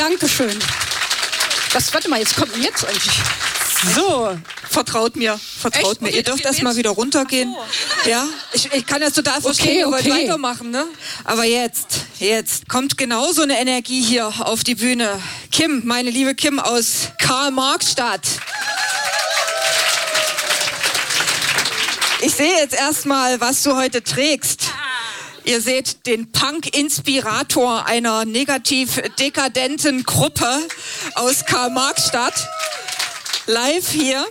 Dankeschön. Warte mal, jetzt kommt mir jetzt eigentlich. So, vertraut mir. Echt? Ihr dürft erst mal wieder runtergehen. So. Ja, ich kann das total verstehen, ihr wollt weitermachen, ne? Aber jetzt kommt genau so eine Energie hier auf die Bühne. Kim, meine liebe Kim aus Karl-Marx-Stadt. Ich sehe jetzt erstmal, was du heute trägst. Ihr seht den Punk-Inspirator einer negativ-dekadenten Gruppe aus Karl-Marx-Stadt. Live hier.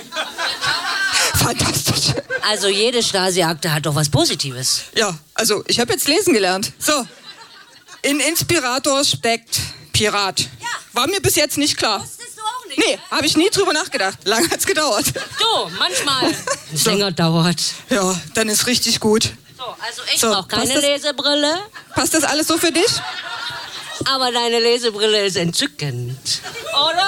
Fantastisch. Also jede Stasi-Akte hat doch was Positives. Ja, also ich habe jetzt lesen gelernt. So, in Inspirator steckt Pirat. Ja. War mir bis jetzt nicht klar. Wusstest du auch nicht? Nee, habe ich nie drüber nachgedacht. Lange hat's gedauert. So, manchmal. Wenn es länger dauert. Ja, dann ist richtig gut. So, also ich brauche keine Lesebrille. Passt das alles so für dich? Aber deine Lesebrille ist entzückend. Oder?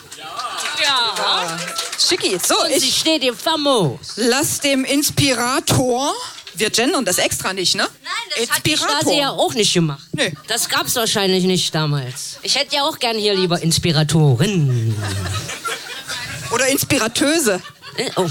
Ja. Schicki. So, sie steht hier famos. Lass dem Inspirator... Wir gendern das extra nicht, ne? Nein, das hat die Stasi ja auch nicht gemacht. Nee. Das gab's wahrscheinlich nicht damals. Ich hätte ja auch gern hier lieber Inspiratorin. Oder Inspiratöse. Oh.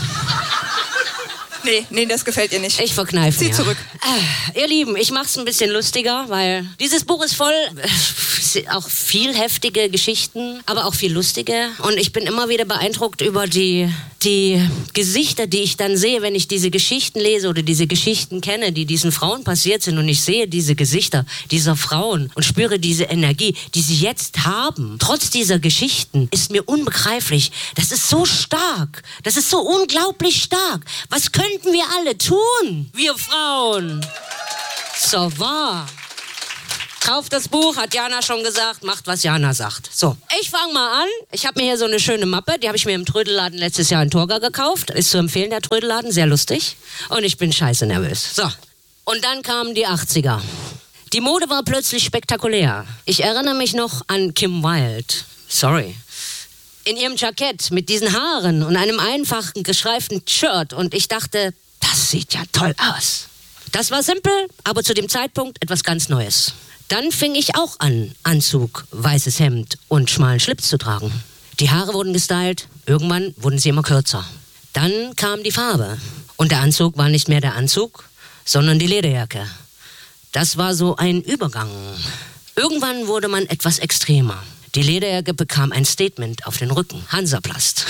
Nee, das gefällt ihr nicht. Ich verkneife mir. Zieh zurück. Ihr Lieben, ich mach's ein bisschen lustiger, weil dieses Buch ist voll auch viel heftige Geschichten, aber auch viel lustige. Und ich bin immer wieder beeindruckt über die Gesichter, die ich dann sehe, wenn ich diese Geschichten lese oder diese Geschichten kenne, die diesen Frauen passiert sind. Und ich sehe diese Gesichter dieser Frauen und spüre diese Energie, die sie jetzt haben. Trotz dieser Geschichten ist mir unbegreiflich. Das ist so stark. Das ist so unglaublich stark. Was könnten wir alle tun? Wir Frauen. So wahr. Kauft das Buch, hat Jana schon gesagt, macht, was Jana sagt. So, ich fange mal an. Ich habe mir hier so eine schöne Mappe, die habe ich mir im Trödelladen letztes Jahr in Torgau gekauft. Ist zu empfehlen, der Trödelladen, sehr lustig. Und ich bin scheiße nervös. So, und dann kamen die 80er. Die Mode war plötzlich spektakulär. Ich erinnere mich noch an Kim Wilde. Sorry. In ihrem Jackett mit diesen Haaren und einem einfachen, gestreiften Shirt. Und ich dachte, das sieht ja toll aus. Das war simpel, aber zu dem Zeitpunkt etwas ganz Neues. Dann fing ich auch an, Anzug, weißes Hemd und schmalen Schlips zu tragen. Die Haare wurden gestylt, irgendwann wurden sie immer kürzer. Dann kam die Farbe. Und der Anzug war nicht mehr der Anzug, sondern die Lederjacke. Das war so ein Übergang. Irgendwann wurde man etwas extremer. Die Lederjacke bekam ein Statement auf den Rücken. Hansaplast.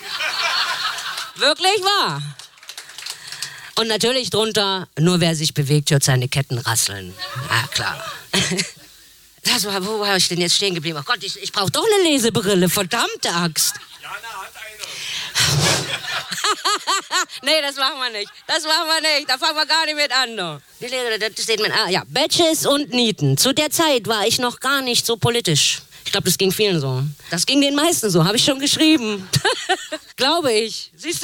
Wirklich wahr. Und natürlich drunter, nur wer sich bewegt, hört seine Ketten rasseln. Ja, klar. Wo war ich denn jetzt stehen geblieben? Oh Gott, ich brauche doch eine Lesebrille, verdammte Axt. Jana hat eine. Nee, das machen wir nicht. Da fangen wir gar nicht mit an. Das steht mit, Badges und Nieten. Zu der Zeit war ich noch gar nicht so politisch. Ich glaube, das ging vielen so. Das ging den meisten so, habe ich schon geschrieben. Glaube ich. Siehst du?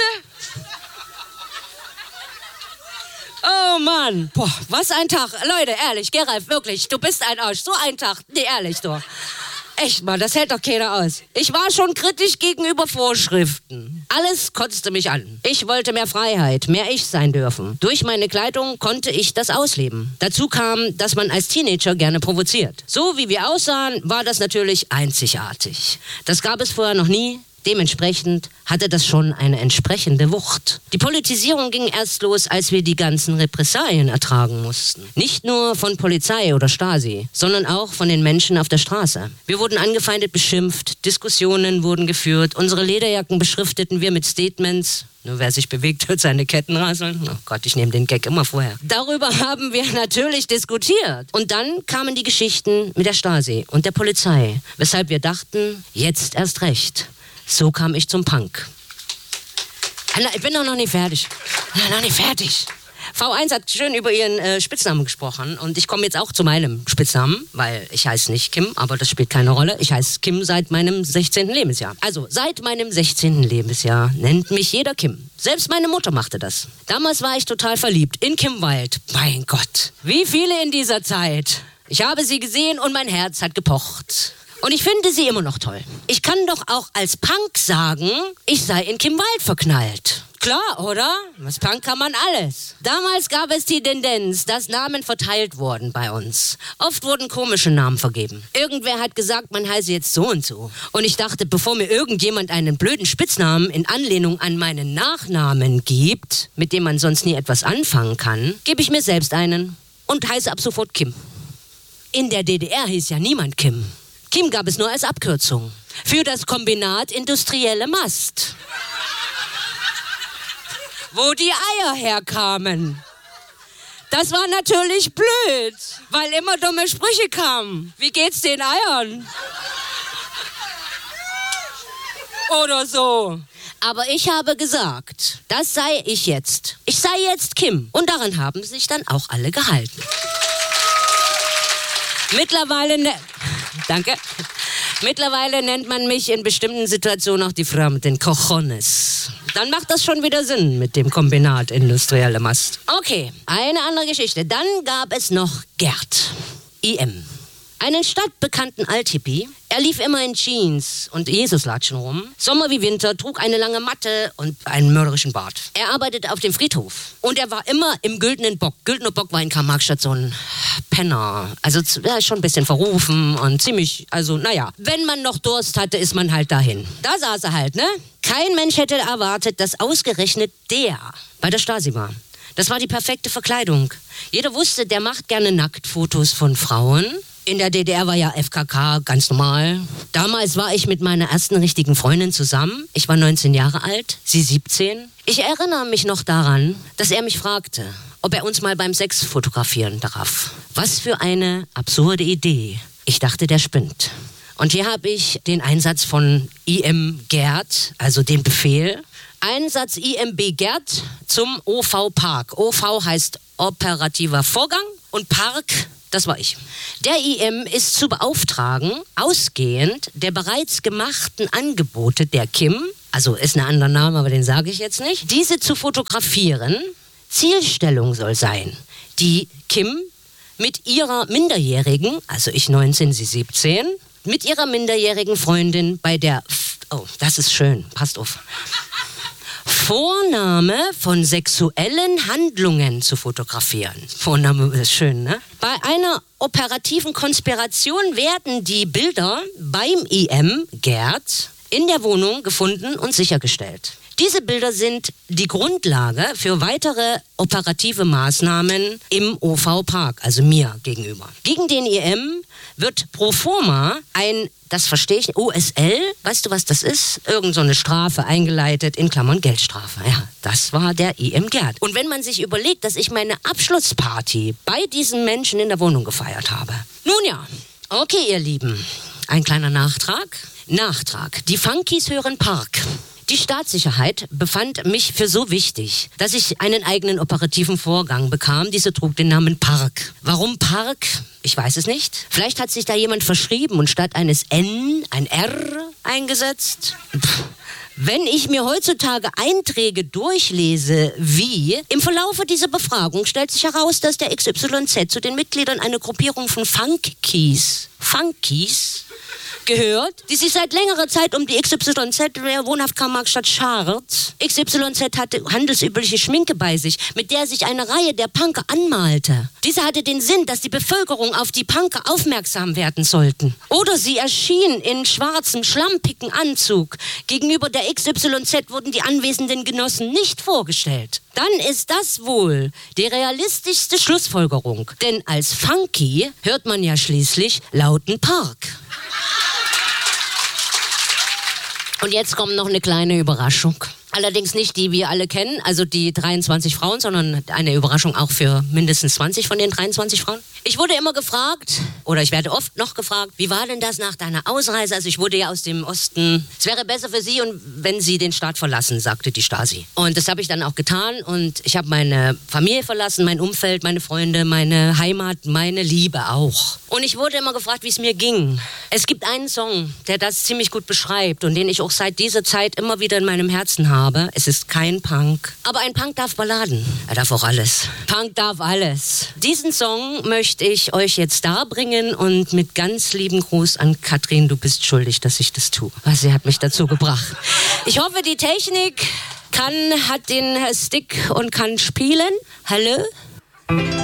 Oh Mann, boah, was ein Tag. Leute, ehrlich, Geralf, wirklich, du bist ein Arsch. So ein Tag, nee, ehrlich doch. Echt mal, das hält doch keiner aus. Ich war schon kritisch gegenüber Vorschriften. Alles kotzte mich an. Ich wollte mehr Freiheit, mehr ich sein dürfen. Durch meine Kleidung konnte ich das ausleben. Dazu kam, dass man als Teenager gerne provoziert. So wie wir aussahen, war das natürlich einzigartig. Das gab es vorher noch nie. Dementsprechend hatte das schon eine entsprechende Wucht. Die Politisierung ging erst los, als wir die ganzen Repressalien ertragen mussten. Nicht nur von Polizei oder Stasi, sondern auch von den Menschen auf der Straße. Wir wurden angefeindet, beschimpft, Diskussionen wurden geführt, unsere Lederjacken beschrifteten wir mit Statements. Nur wer sich bewegt, hört seine Ketten rasseln. Oh Gott, ich nehme den Gag immer vorher. Darüber haben wir natürlich diskutiert. Und dann kamen die Geschichten mit der Stasi und der Polizei, weshalb wir dachten, jetzt erst recht. So kam ich zum Punk. Ich bin doch noch nicht fertig. V1 hat schön über ihren Spitznamen gesprochen und ich komme jetzt auch zu meinem Spitznamen, weil ich heiße nicht Kim, aber das spielt keine Rolle. Ich heiße Kim seit meinem 16. Lebensjahr. Also seit meinem 16. Lebensjahr nennt mich jeder Kim. Selbst meine Mutter machte das. Damals war ich total verliebt in Kim Wilde. Mein Gott, wie viele in dieser Zeit. Ich habe sie gesehen und mein Herz hat gepocht. Und ich finde sie immer noch toll. Ich kann doch auch als Punk sagen, ich sei in Kim Wilde verknallt. Klar, oder? Als Punk kann man alles. Damals gab es die Tendenz, dass Namen verteilt wurden bei uns. Oft wurden komische Namen vergeben. Irgendwer hat gesagt, man heiße jetzt so und so. Und ich dachte, bevor mir irgendjemand einen blöden Spitznamen in Anlehnung an meinen Nachnamen gibt, mit dem man sonst nie etwas anfangen kann, gebe ich mir selbst einen und heiße ab sofort Kim. In der DDR hieß ja niemand Kim. Kim gab es nur als Abkürzung für das Kombinat Industrielle Mast. Wo die Eier herkamen. Das war natürlich blöd, weil immer dumme Sprüche kamen. Wie geht's den Eiern? Oder so. Aber ich habe gesagt, das sei ich jetzt. Ich sei jetzt Kim. Und daran haben sich dann auch alle gehalten. Mittlerweile nennt man mich in bestimmten Situationen auch die Frau mit den Cojones. Dann macht das schon wieder Sinn mit dem Kombinat Industrielle Mast. Okay, eine andere Geschichte. Dann gab es noch Gerd. IM. Einen stadtbekannten Althippie. Er lief immer in Jeans und Jesuslatschen rum. Sommer wie Winter, trug eine lange Matte und einen mörderischen Bart. Er arbeitete auf dem Friedhof. Und er war immer im Güldenen Bock. Güldener Bock war in Karl-Marx-Stadt so ein Penner. Also schon ein bisschen verrufen und ziemlich, also naja. Wenn man noch Durst hatte, ist man halt dahin. Da saß er halt, ne? Kein Mensch hätte erwartet, dass ausgerechnet der bei der Stasi war. Das war die perfekte Verkleidung. Jeder wusste, der macht gerne Nacktfotos von Frauen. In der DDR war ja FKK ganz normal. Damals war ich mit meiner ersten richtigen Freundin zusammen. Ich war 19 Jahre alt, sie 17. Ich erinnere mich noch daran, dass er mich fragte, ob er uns mal beim Sex fotografieren darf. Was für eine absurde Idee. Ich dachte, der spinnt. Und hier habe ich den Einsatz von IM Gerd, also den Befehl. Einsatz IMB Gerd zum OV Park. OV heißt operativer Vorgang und Park, das war ich. Der IM ist zu beauftragen, ausgehend der bereits gemachten Angebote der Kim, also ist ein anderer Name, aber den sage ich jetzt nicht, diese zu fotografieren. Zielstellung soll sein, die Kim mit ihrer Minderjährigen, also ich 19, sie 17, mit ihrer minderjährigen Freundin bei der, oh, das ist schön, passt auf, Vornahme von sexuellen Handlungen zu fotografieren. Vorname ist schön, ne? Bei einer operativen Konspiration werden die Bilder beim IM Gerd in der Wohnung gefunden und sichergestellt. Diese Bilder sind die Grundlage für weitere operative Maßnahmen im OV Park, also mir gegenüber. Gegen den IM wird pro forma ein, das verstehe ich, OSL, weißt du, was das ist? Irgend so eine Strafe eingeleitet, in Klammern Geldstrafe. Ja, das war der IM Gerd. Und wenn man sich überlegt, dass ich meine Abschlussparty bei diesen Menschen in der Wohnung gefeiert habe. Nun ja, okay, ihr Lieben, ein kleiner Nachtrag. Die Funkies hören Park. Die Staatssicherheit befand mich für so wichtig, dass ich einen eigenen operativen Vorgang bekam. Diese trug den Namen Park. Warum Park? Ich weiß es nicht. Vielleicht hat sich da jemand verschrieben und statt eines N ein R eingesetzt. Wenn ich mir heutzutage Einträge durchlese, wie im Verlaufe dieser Befragung stellt sich heraus, dass der XYZ zu den Mitgliedern einer Gruppierung von Funkies gehört, die sich seit längerer Zeit um die XYZ, der wohnhaft Karl-Marx-Stadt schart. XYZ hatte handelsübliche Schminke bei sich, mit der sich eine Reihe der Punker anmalte. Diese hatte den Sinn, dass die Bevölkerung auf die Punker aufmerksam werden sollten. Oder sie erschien in schwarzem, schlampigen Anzug. Gegenüber der XYZ wurden die anwesenden Genossen nicht vorgestellt. Dann ist das wohl die realistischste Schlussfolgerung. Denn als Funky hört man ja schließlich lauten Park. Und jetzt kommt noch eine kleine Überraschung. Allerdings nicht die wir alle kennen, also die 23 Frauen, sondern eine Überraschung auch für mindestens 20 von den 23 Frauen. Ich wurde immer gefragt, oder ich werde oft noch gefragt, wie war denn das nach deiner Ausreise? Also ich wurde ja aus dem Osten. Es wäre besser für Sie, wenn Sie den Staat verlassen, sagte die Stasi. Und das habe ich dann auch getan und ich habe meine Familie verlassen, mein Umfeld, meine Freunde, meine Heimat, meine Liebe auch. Und ich wurde immer gefragt, wie es mir ging. Es gibt einen Song, der das ziemlich gut beschreibt und den ich auch seit dieser Zeit immer wieder in meinem Herzen habe. Es ist kein Punk. Aber ein Punk darf Balladen. Er darf auch alles. Punk darf alles. Diesen Song möchte ich euch jetzt darbringen und mit ganz lieben Gruß an Katrin, du bist schuldig, dass ich das tue. Sie hat mich dazu gebracht. Ich hoffe, die Technik hat den Stick und kann spielen. Hallo?